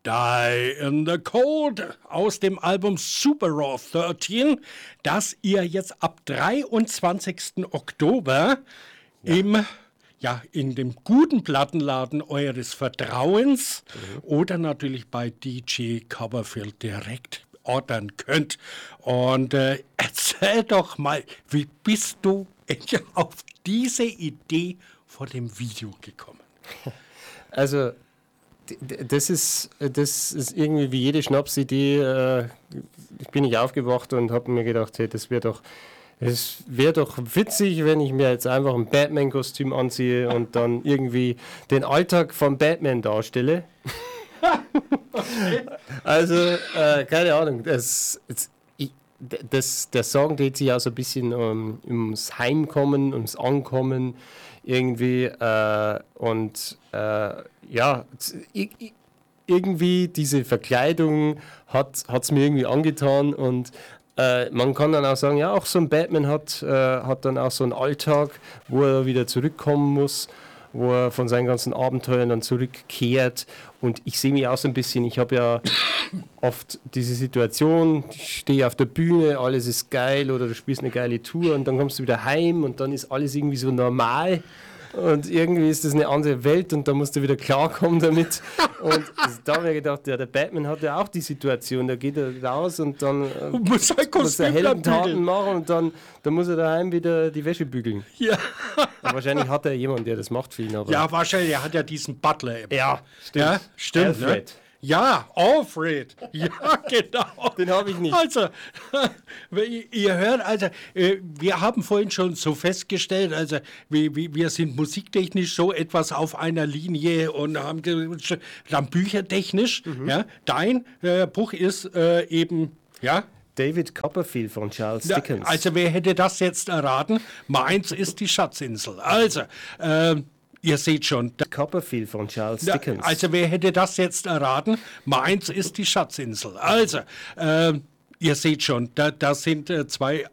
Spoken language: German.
Die in the Cold aus dem Album Super Raw 13, das ihr jetzt ab 23. Oktober in dem guten Plattenladen eures Vertrauens oder natürlich bei DJ Copperfield direkt ordern könnt. Und erzähl doch mal, wie bist du auf diese Idee vor dem Video gekommen? Also, das ist irgendwie wie jede Schnapsidee. Ich bin nicht aufgewacht und habe mir gedacht, hey, es wäre doch witzig, wenn ich mir jetzt einfach ein Batman-Kostüm anziehe und dann irgendwie den Alltag von Batman darstelle. Also, keine Ahnung. Der Song dreht sich auch so ein bisschen ums Heimkommen, ums Ankommen irgendwie. Irgendwie diese Verkleidung hat es mir irgendwie angetan und man kann dann auch sagen, ja, auch so ein Batman hat dann auch so einen Alltag, wo er wieder zurückkommen muss, wo er von seinen ganzen Abenteuern dann zurückkehrt. Und ich sehe mich auch so ein bisschen, ich habe ja oft diese Situation, ich stehe auf der Bühne, alles ist geil oder du spielst eine geile Tour und dann kommst du wieder heim und dann ist alles irgendwie so normal. Und irgendwie ist das eine andere Welt und da musst du wieder klarkommen damit. Und da habe ich gedacht, ja, der Batman hat ja auch die Situation, da geht er raus und dann muss er Heldentaten machen und dann muss er daheim wieder die Wäsche bügeln. Ja. Wahrscheinlich hat er jemanden, der das macht für ihn. Aber ja, wahrscheinlich, er hat ja diesen Butler. Ja, stimmt. Ja, stimmt. Alfred. Ne? Ja, Alfred. Ja, genau. Den habe ich nicht. Also, ihr hört, also, wir haben vorhin schon so festgestellt, also, wir sind musiktechnisch so etwas auf einer Linie und haben dann büchertechnisch, ja, dein Buch ist eben, ja, David Copperfield von Charles Dickens. Ja, also, wer hätte das jetzt erraten? Meins ist die Schatzinsel. Also, ihr seht schon. Copperfield von Charles Dickens. Also, wer hätte das jetzt erraten? Meins ist die Schatzinsel. Also, ihr seht schon, da sind zwei